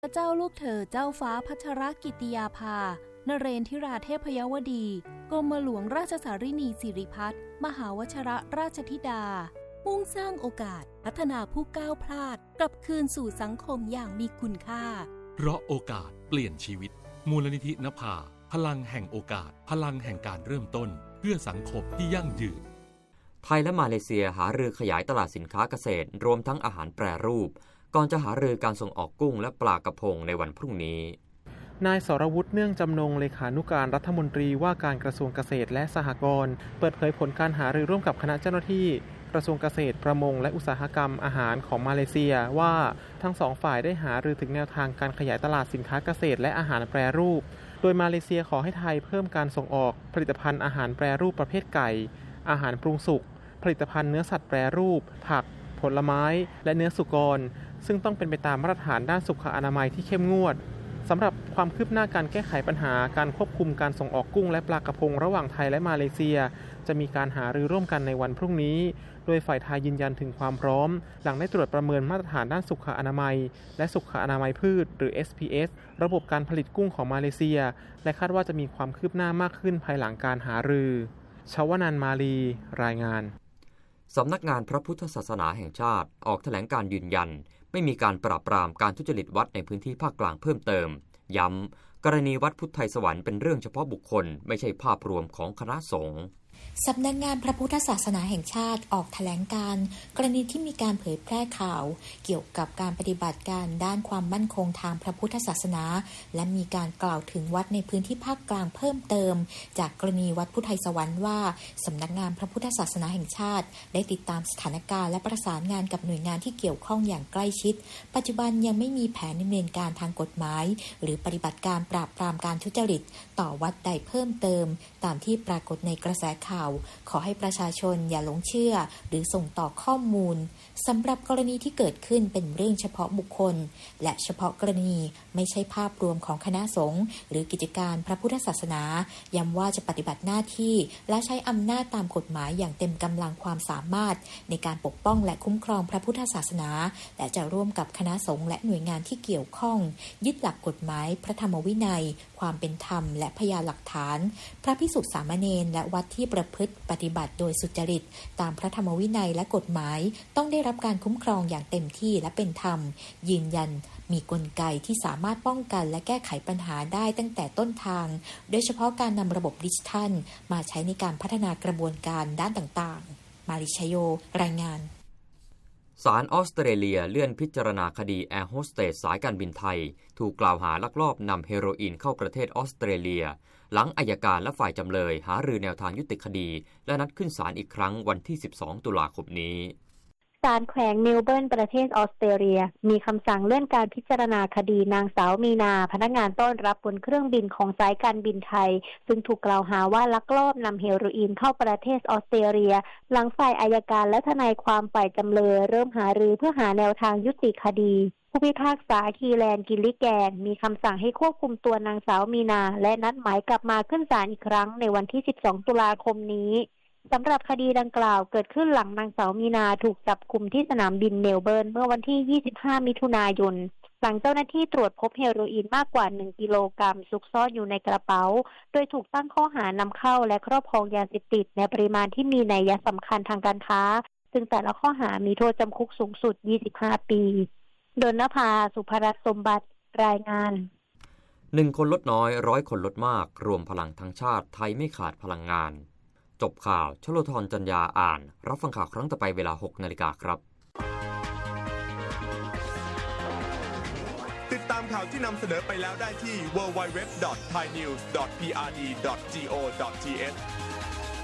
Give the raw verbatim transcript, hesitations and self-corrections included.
พระเจ้าลูกเธอเจ้าฟ้าพัชรกิติยาภานเรนทิราเทพยวดีกรมหลวงราชสารินีสิริพัฒน์มหาวชรราชธิดามุ่งสร้างโอกาสพัฒนาผู้ก้าวพลาดกลับคืนสู่สังคมอย่างมีคุณค่าเพราะโอกาสเปลี่ยนชีวิตมูลนิธินภาพลังแห่งโอกาสพลังแห่งการเริ่มต้นเพื่อสังคมที่ยั่งยืนไทยและมาเลเซียหารือขยายตลาดสินค้าเกษตรรวมทั้งอาหารแปรรูปก่อนจะหารือการส่งออกกุ้งและปลากระพงในวันพรุ่งนี้นายสรวุฒิเนื่องจำนงเลขานุการรัฐมนตรีว่าการกระทรวงเกษตรและสหกรณ์เปิดเผยผลการหารือร่วมกับคณะเจ้าหน้าที่กระทรวงเกษตรประมงและอุตสาหกรรมอาหารของมาเลเซียว่าทั้งสองฝ่ายได้หารือถึงแนวทางการขยายตลาดสินค้าเกษตรและอาหารแปรรูปโดยมาเลเซียขอให้ไทยเพิ่มการส่งออกผลิตภัณฑ์อาหารแปรรูปประเภทไก่อาหารปรุงสุกผลิตภัณฑ์เนื้อสัตว์แปรรูปผักผลไม้และเนื้อสุกรซึ่งต้องเป็นไปตามมาตรฐานด้านสุขอนามัยที่เข้มงวดสำหรับความคืบหน้าการแก้ไขปัญหาการควบคุมการส่งออกกุ้งและปลากระพงระหว่างไทยและมาเลเซียจะมีการหารือร่วมกันในวันพรุ่งนี้โดยฝ่ายไทยยืนยันถึงความพร้อมหลังได้ตรวจประเมินมาตรฐานด้านสุขอนามัยและสุขอนามัยพืชหรือ เอส พี เอส ระบบการผลิตกุ้งของมาเลเซียและคาดว่าจะมีความคืบหน้ามากขึ้นภายหลังการหารือชวนันท์มาลีรายงานสำนักงานพระพุทธศาสนาแห่งชาติออกแถลงการยืนยันไม่มีการปราบปรามการทุจริตวัดในพื้นที่ภาคกลางเพิ่มเติมย้ำกรณีวัดพุทธไทยสวรรค์เป็นเรื่องเฉพาะบุคคลไม่ใช่ภาพรวมของคณะสงฆ์สำนักงานพระพุทธศาสนาแห่งชาติออกแถลงการณ์กรณีที่มีการเผยแพร่ข่าวเกี่ยวกับการปฏิบัติการด้านความมั่นคงทางพระพุทธศาสนาและมีการกล่าวถึงวัดในพื้นที่ภาคกลางเพิ่มเติมจากกรณีวัดพุทธไทยสวรรค์ว่าสำนักงานพระพุทธศาสนาแห่งชาติได้ติดตามสถานการณ์และประสานงานกับหน่วยงานที่เกี่ยวข้องอย่างใกล้ชิดปัจจุบันยังไม่มีแผนดำเนินการทางกฎหมายหรือปฏิบัติการปราบปรามการทุจริตต่อวัดใดเพิ่มเติมตามที่ปรากฏในกระแสข่าวขอให้ประชาชนอย่าหลงเชื่อหรือส่งต่อข้อมูลสำหรับกรณีที่เกิดขึ้นเป็นเรื่องเฉพาะบุคคลและเฉพาะกรณีไม่ใช่ภาพรวมของคณะสงฆ์หรือกิจการพระพุทธศาสนาย้ำว่าจะปฏิบัติหน้าที่และใช้อำนาจตามกฎหมายอย่างเต็มกำลังความสามารถในการปกป้องและคุ้มครองพระพุทธศาสนาและจะร่วมกับคณะสงฆ์และหน่วยงานที่เกี่ยวข้องยึดหลักกฎหมายพระธรรมวินัยความเป็นธรรมและพยานหลักฐานพระภิกษุสามเณรและวัดที่ประพฤติปฏิบัติโดยสุจริตตามพระธรรมวินัยและกฎหมายต้องได้รับการคุ้มครองอย่างเต็มที่และเป็นธรรมยืนยันมีกลไกที่สามารถป้องกันและแก้ไขปัญหาได้ตั้งแต่ต้นทางโดยเฉพาะการนำระบบดิจิทัลมาใช้ในการพัฒนากระบวนการด้านต่างๆมาริชโยรายงานศาลออสเตรเลียเลื่อนพิจารณาคดีแอร์โฮสเตสสายการบินไทยถูกกล่าวหาลักลอบนำเฮโรอีนเข้าประเทศออสเตรเลียหลังอัยการและฝ่ายจำเลยหารือแนวทางยุติคดีและนัดขึ้นศาลอีกครั้งวันที่สิบสองตุลาคมนี้ศาลแขวงเมลเบิร์นประเทศออสเตรเลียมีคำสั่งเลื่อนการพิจารณาคดีนางสาวมีนาพนักงานต้อนรับบนเครื่องบินของสายการบินไทยซึ่งถูกกล่าวหาว่าลักลอบนำเฮโรอีนเข้าประเทศออสเตรเลียหลังฝ่ายอัยการและทนายความฝ่ายจำเลยเริ่มหารือเพื่อหาแนวทางยุติคดีผู้พิพากษาคีแลนกิลลิแกนมีคำสั่งให้ควบคุมตัวนางสาวมีนาและนัดหมายกลับมาขึ้นศาลอีกครั้งในวันที่สิบสองตุลาคมนี้สำหรับคดีดังกล่าวเกิดขึ้นหลังนางสาวมีนาถูกจับกุมที่สนามบินเมลเบิร์นเมื่อวันที่ยี่สิบห้ามิถุนายนหลังเจ้าหน้าที่ตรวจพบเฮโรอีนมากกว่าหนึ่งกิโลกรัมซุกซ่อนอยู่ในกระเป๋าโดยถูกตั้งข้อหานำเข้าและครอบครองยาเสพติดในปริมาณที่มีนัยสำคัญทางการค้าซึ่งแต่ละข้อหามีโทษจำคุกสูงสุดยี่สิบห้าปีดลนภาสุภรัตน์สมบัติรายงานหนึ่งคนลดน้อยร้อยคนลดมากรวมพลังทั้งชาติไทยไม่ขาดพลังงานจบข่าวชโลธรจันยาอ่านรับฟังข่าวครั้งต่อไปเวลา หกนาฬิกาครับติดตามข่าวที่นำเสนอไปแล้วได้ที่ ดับเบิลยู ดับเบิลยู ดับเบิลยู ดอท ไทยนิวส์ ดอท พี อาร์ ดี ดอท โก ดอท ที เอช